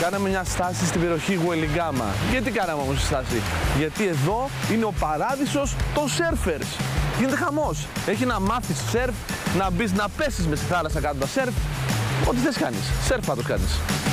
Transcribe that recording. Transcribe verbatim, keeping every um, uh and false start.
Κάναμε μια στάση στην περιοχή Γουελιγκάμα. Γιατί κάναμε όμως τη στάση? Γιατί εδώ είναι ο παράδεισος των σέρφερς. Γίνεται χαμός. Έχει να μάθεις σερφ, να μπεις να πέσεις μες στη θάλασσα κάνοντας σερφ. Ό,τι θες κάνεις. Σερφ θα το κάνεις.